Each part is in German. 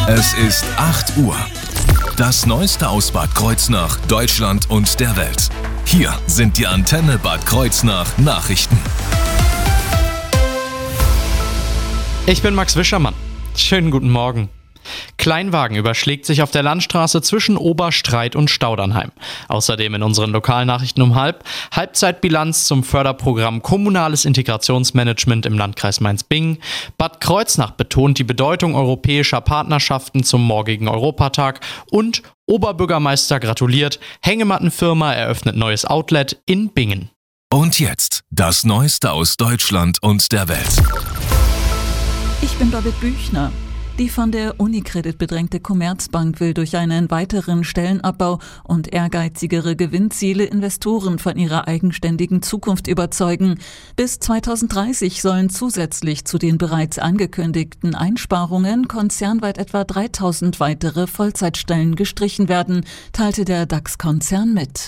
Es ist 8 Uhr. Das Neueste aus Bad Kreuznach, Deutschland und der Welt. Hier sind die Antenne Bad Kreuznach Nachrichten. Ich bin Max Wischermann. Schönen guten Morgen. Kleinwagen überschlägt sich auf der Landstraße zwischen Oberstreit und Staudernheim. Außerdem in unseren Lokalnachrichten um Halbzeitbilanz zum Förderprogramm Kommunales Integrationsmanagement im Landkreis Mainz-Bingen. Bad Kreuznach betont die Bedeutung europäischer Partnerschaften zum morgigen Europatag und Oberbürgermeister gratuliert, Hängemattenfirma eröffnet neues Outlet in Bingen. Und jetzt das Neueste aus Deutschland und der Welt. Ich bin Babette Büchner. Die von der Unicredit bedrängte Commerzbank will durch einen weiteren Stellenabbau und ehrgeizigere Gewinnziele Investoren von ihrer eigenständigen Zukunft überzeugen. Bis 2030 sollen zusätzlich zu den bereits angekündigten Einsparungen konzernweit etwa 3.000 weitere Vollzeitstellen gestrichen werden, teilte der DAX-Konzern mit.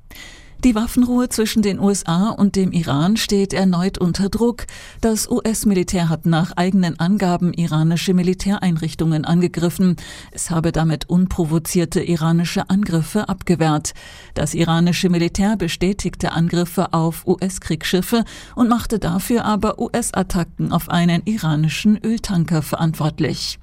Die Waffenruhe zwischen den USA und dem Iran steht erneut unter Druck. Das US-Militär hat nach eigenen Angaben iranische Militäreinrichtungen angegriffen. Es habe damit unprovozierte iranische Angriffe abgewehrt. Das iranische Militär bestätigte Angriffe auf US-Kriegsschiffe und machte dafür aber US-Attacken auf einen iranischen Öltanker verantwortlich.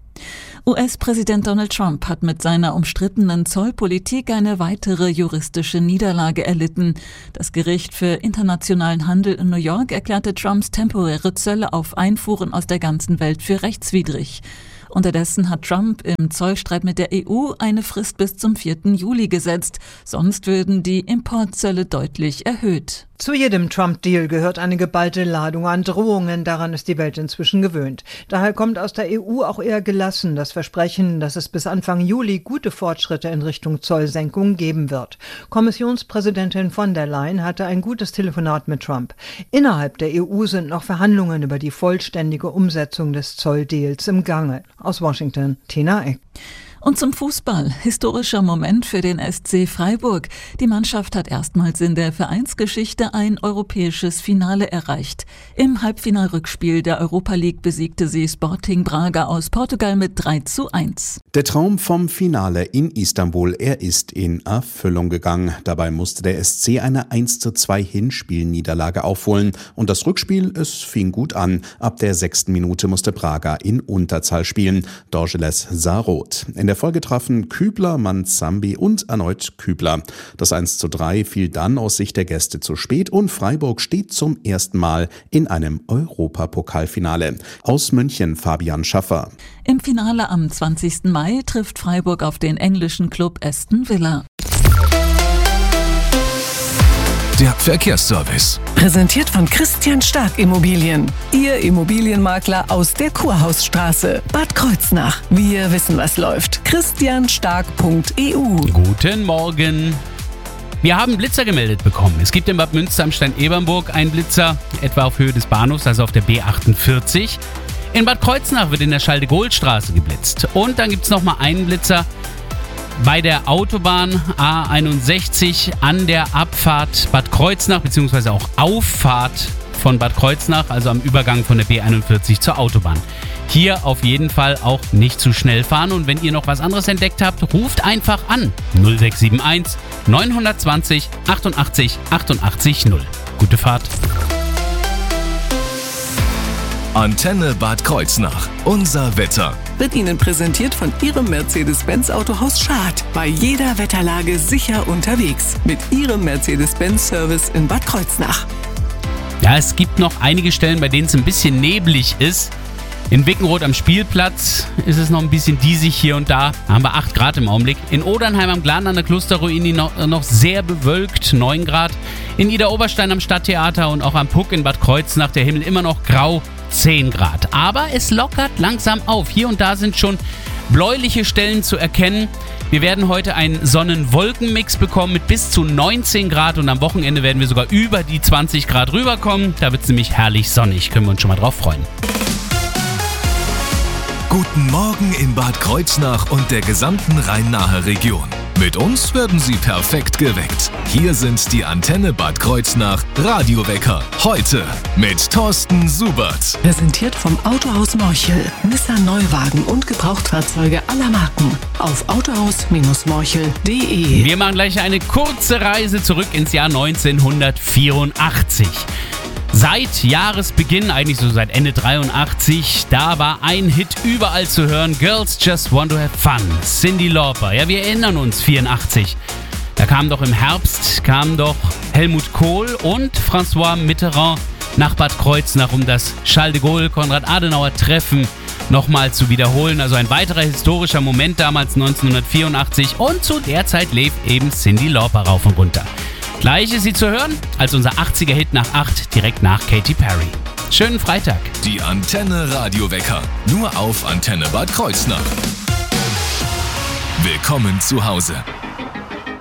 US-Präsident Donald Trump hat mit seiner umstrittenen Zollpolitik eine weitere juristische Niederlage erlitten. Das Gericht für internationalen Handel in New York erklärte Trumps temporäre Zölle auf Einfuhren aus der ganzen Welt für rechtswidrig. Unterdessen hat Trump im Zollstreit mit der EU eine Frist bis zum 4. Juli gesetzt. Sonst würden die Importzölle deutlich erhöht. Zu jedem Trump-Deal gehört eine geballte Ladung an Drohungen. Daran ist die Welt inzwischen gewöhnt. Daher kommt aus der EU auch eher gelassen das Versprechen, dass es bis Anfang Juli gute Fortschritte in Richtung Zollsenkung geben wird. Kommissionspräsidentin von der Leyen hatte ein gutes Telefonat mit Trump. Innerhalb der EU sind noch Verhandlungen über die vollständige Umsetzung des Zolldeals im Gange. Aus Washington, Tina Eck. Und zum Fußball. Historischer Moment für den SC Freiburg. Die Mannschaft hat erstmals in der Vereinsgeschichte ein europäisches Finale erreicht. Im Halbfinalrückspiel der Europa League besiegte sie Sporting Braga aus Portugal mit 3:1. Der Traum vom Finale in Istanbul, er ist in Erfüllung gegangen. Dabei musste der SC eine 1:2 Hinspielniederlage aufholen. Und das Rückspiel, es fing gut an. Ab der 6. Minute musste Braga in Unterzahl spielen. Dorgeles sah rot. In der Folge trafen Kübler, Manzambi und erneut Kübler. Das 1:3 fiel dann aus Sicht der Gäste zu spät und Freiburg steht zum ersten Mal in einem Europapokalfinale. Aus München Fabian Schaffer. Im Finale am 20. Mai trifft Freiburg auf den englischen Club Aston Villa. Der Verkehrsservice. Präsentiert von Christian Stark Immobilien. Ihr Immobilienmakler aus der Kurhausstraße, Bad Kreuznach. Wir wissen, was läuft. christianstark.eu. Guten Morgen. Wir haben Blitzer gemeldet bekommen. Es gibt in Bad Münster am Stein-Ebernburg einen Blitzer, etwa auf Höhe des Bahnhofs, also auf der B48. In Bad Kreuznach wird in der Charles-de-Gaulle-Straße geblitzt. Und dann gibt es nochmal einen Blitzer bei der Autobahn A61 an der Abfahrt Bad Kreuznach, beziehungsweise auch Auffahrt von Bad Kreuznach, also am Übergang von der B41 zur Autobahn. Hier auf jeden Fall auch nicht zu schnell fahren und wenn ihr noch was anderes entdeckt habt, ruft einfach an 0671 920 88 88 0. Gute Fahrt. Antenne Bad Kreuznach. Unser Wetter. Wird Ihnen präsentiert von Ihrem Mercedes-Benz Autohaus Schad. Bei jeder Wetterlage sicher unterwegs. Mit Ihrem Mercedes-Benz-Service in Bad Kreuznach. Ja, es gibt noch einige Stellen, bei denen es ein bisschen neblig ist. In Wickenroth am Spielplatz ist es noch ein bisschen diesig hier und da. Da haben wir 8 Grad im Augenblick. In Odernheim am Glan an der Klosterruine noch sehr bewölkt, 9 Grad. In Idar-Oberstein am Stadttheater und auch am Puck in Bad Kreuznach der Himmel immer noch grau, 10 Grad. Aber es lockert langsam auf. Hier und da sind schon bläuliche Stellen zu erkennen. Wir werden heute einen Sonnen-Wolken-Mix bekommen mit bis zu 19 Grad und am Wochenende werden wir sogar über die 20 Grad rüberkommen. Da wird es nämlich herrlich sonnig. Können wir uns schon mal drauf freuen. Guten Morgen in Bad Kreuznach und der gesamten Rhein-Nahe-Region. Mit uns werden Sie perfekt geweckt. Hier sind die Antenne Bad Kreuznach Radiowecker. Heute mit Thorsten Subert. Präsentiert vom Autohaus Morchel. Nissan Neuwagen und Gebrauchtfahrzeuge aller Marken. Auf autohaus-morchel.de. Wir machen gleich eine kurze Reise zurück ins Jahr 1984. Seit Jahresbeginn, eigentlich so seit Ende 83, da war ein Hit überall zu hören. Girls Just Want to Have Fun. Cyndi Lauper. Ja, wir erinnern uns, 84. Da kam doch im Herbst, Helmut Kohl und François Mitterrand nach Bad Kreuznach, um das Charles de Gaulle Konrad-Adenauer-Treffen nochmal zu wiederholen. Also ein weiterer historischer Moment damals 1984. Und zu der Zeit lief eben Cyndi Lauper rauf und runter. Gleich ist sie zu hören als unser 80er-Hit nach 8, direkt nach Katy Perry. Schönen Freitag. Die Antenne Radiowecker. Nur auf Antenne Bad Kreuznach. Willkommen zu Hause.